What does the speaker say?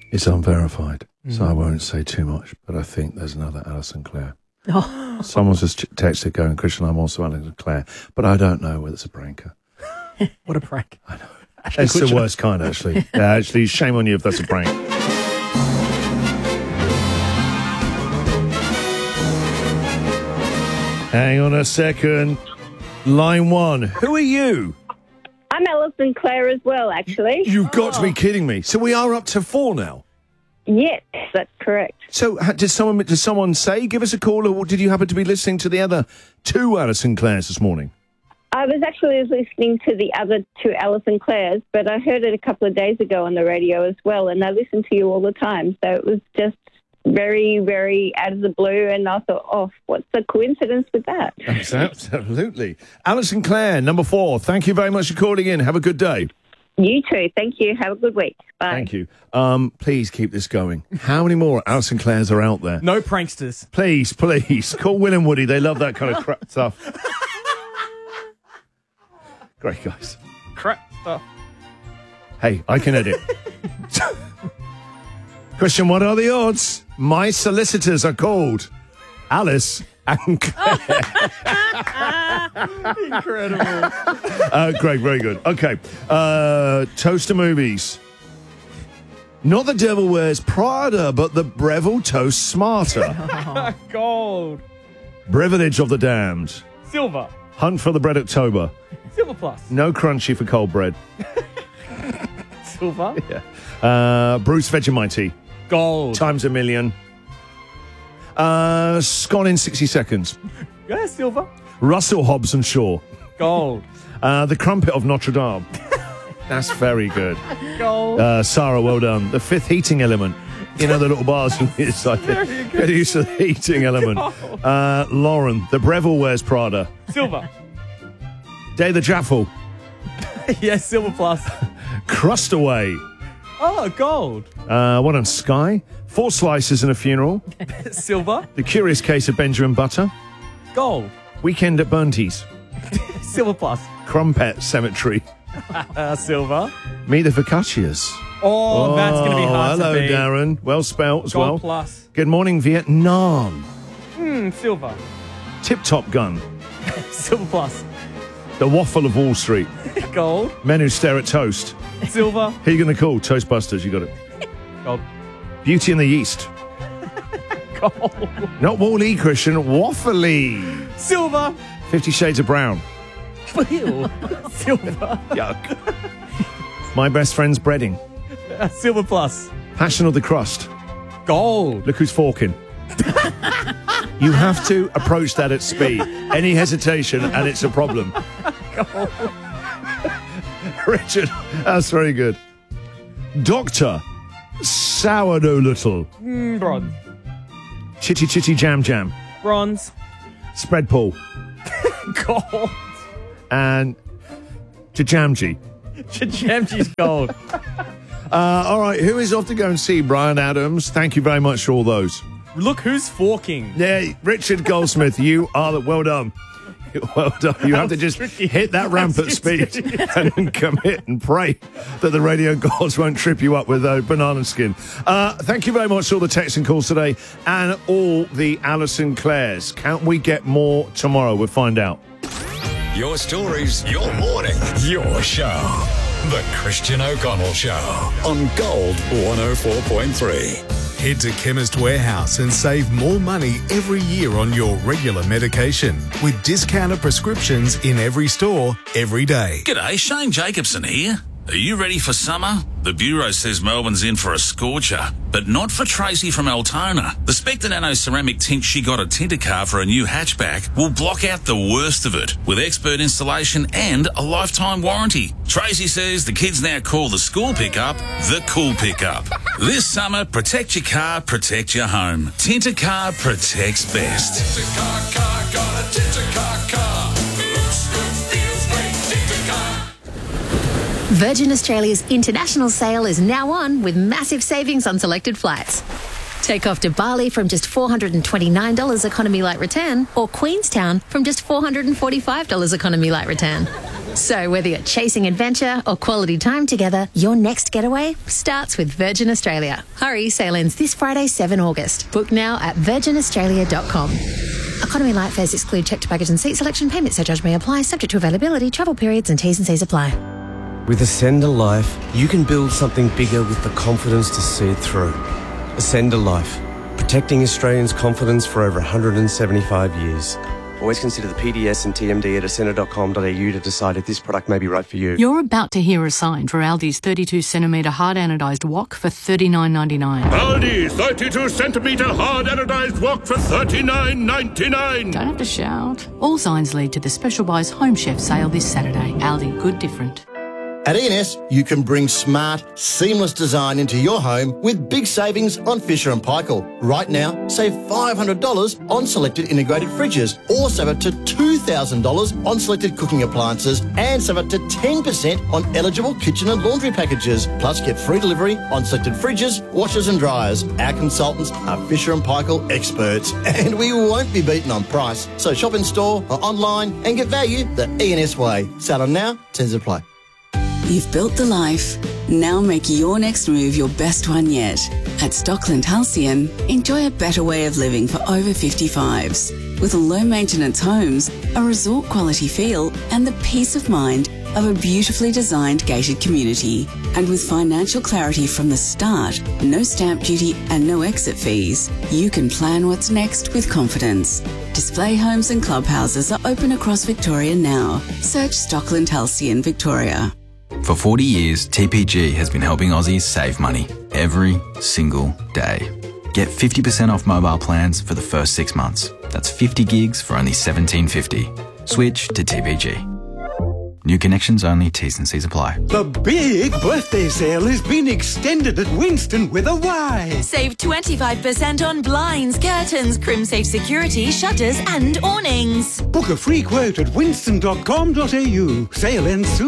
It's unverified, so I won't say too much, but I think there's another Alison Clare. Oh. Someone's just texted going, Christian, I'm also Alison Clare, but I don't know whether it's a pranker. What a prank. I know. It's the worst kind, actually. Yeah, actually, shame on you if that's a prank. Hang on a second. Line 1. Who are you? I'm Alison Clare as well, actually. You've got to be kidding me. So we are up to 4 now. Yes, that's correct. So did someone say, give us a call, or did you happen to be listening to the other 2 Alison Clares this morning? I was actually listening to the other 2 Alison Clares, but I heard it a couple of days ago on the radio as well, and I listen to you all the time. So it was just very, very out of the blue, and I thought, oh, what's the coincidence with that? Absolutely. Alison Clare, number 4, thank you very much for calling in. Have a good day. You too. Thank you. Have a good week. Bye. Thank you. Please keep this going. How many more Alison Clares are out there? No pranksters. Please, please. Call Will and Woody. They love that kind of crap stuff. Great guys. Crap stuff. Hey, I can edit. Christian, what are the odds? My solicitors are called Alice and Claire. Incredible. Great, very good. Okay. Toaster movies. Not The Devil Wears Prada, but the Breville Toast Smarter. Gold. Privilege of the Damned. Silver. Hunt for the Bread October. Silver plus. No crunchy for cold bread. Silver. Yeah. Bruce Vegemite. Gold. Times a million. Scone in 60 seconds. Yeah, silver. Russell Hobbs and Shaw. Gold. The Crumpet of Notre Dame. That's very good. Gold. Sarah, well done. The Fifth Heating Element. You know, the little bars. It's like get used to the heating element. Lauren, the Breville Wears Prada. Silver. Day the Jaffle. Yes, silver plus. Crustaway. Oh, gold. What on Sky? 4 Slices and a Funeral. Silver. The Curious Case of Benjamin Butter. Gold. Weekend at Burnties. Silver plus. Crumpet Cemetery. Silver. Meet the Focaccias. Oh, that's going to be hard hello, to beat. Darren. Well spelt as Gold well. plus. Good morning, Vietnam. Silver. Tip Top Gun. Silver plus. The Waffle of Wall Street. Gold. Men Who Stare at Toast. Silver. Who are you going to call? Toastbusters, you got it. Gold. Beauty and the Yeast. Gold. Not Wall-E, Christian. Waffle-E. Silver. 50 Shades of Brown. Ew. Silver. Yuck. My Best Friend's Breading. Silver plus. Passion of the Crust. Gold. Look Who's Forking. You have to approach that at speed. Any hesitation and it's a problem. Richard, that's very good. Doctor, Sourdough Little. Bronze. Chitty Chitty Jam Jam. Bronze. Spread Pool. Gold. And Jajamji. Jajamji's gold. All right, who is off to go and see Bryan Adams? Thank you very much for all those. Look Who's Forking. Yeah, Richard Goldsmith, you are the... Well done. Well done. You have to just hit that ramp at speed and commit and pray that the radio gods won't trip you up with a banana skin. Thank you very much for all the texts and calls today and all the Alison Clares. Can't we get more tomorrow? We'll find out. Your stories, your morning, your show. The Christian O'Connell Show on Gold 104.3. Head to Chemist Warehouse and save more money every year on your regular medication with discounted prescriptions in every store, every day. G'day, Shane Jacobson here. Are you ready for summer? The Bureau says Melbourne's in for a scorcher, but not for Tracy from Altona. The Spectre Nano ceramic tint she got at Tintercar for a new hatchback will block out the worst of it with expert installation and a lifetime warranty. Tracy says the kids now call the school pickup the cool pickup. This summer, protect your car, protect your home. Tintercar protects best. Tintercar car, got a Tintercar car. Looks good, feels great, Tintercar. Virgin Australia's international sale is now on with massive savings on selected flights. Take off to Bali from just $429 economy light return or Queenstown from just $445 economy light return. So whether you're chasing adventure or quality time together, your next getaway starts with Virgin Australia. Hurry, sail ends this Friday, 7 August. Book now at virginaustralia.com. Economy light fares exclude checked baggage and seat selection. Payment surcharge may apply, subject to availability, travel periods and T's and C's apply. With Ascend a Life, you can build something bigger with the confidence to see it through. Ascend a Life, protecting Australians' confidence for over 175 years. Always consider the PDS and TMD at ascender.com.au to decide if this product may be right for you. You're about to hear a sign for Aldi's 32cm hard anodised wok for $39.99. Aldi 32cm hard anodised wok for $39.99. Don't have to shout. All signs lead to the Special Buys Home Chef sale this Saturday. Aldi, good different. At ENS, you can bring smart, seamless design into your home with big savings on Fisher & Paykel. Right now, save $500 on selected integrated fridges or save up to $2,000 on selected cooking appliances and save up to 10% on eligible kitchen and laundry packages. Plus, get free delivery on selected fridges, washers and dryers. Our consultants are Fisher & Paykel experts and we won't be beaten on price. So shop in store or online and get value the ENS way. Sale on now, terms apply. You've built the life. Now make your next move your best one yet. At Stockland Halcyon, enjoy a better way of living for over 55s. With low-maintenance homes, a resort-quality feel, and the peace of mind of a beautifully designed gated community. And with financial clarity from the start, no stamp duty and no exit fees, you can plan what's next with confidence. Display homes and clubhouses are open across Victoria now. Search Stockland Halcyon Victoria. For 40 years, TPG has been helping Aussies save money every single day. Get 50% off mobile plans for the first 6 months. That's 50 gigs for only $17.50. Switch to TPG. New connections only, T's and C's apply. The big birthday sale has been extended at Winston with a Y. Save 25% on blinds, curtains, CrimSafe security, shutters and awnings. Book a free quote at winston.com.au. Sale ends soon.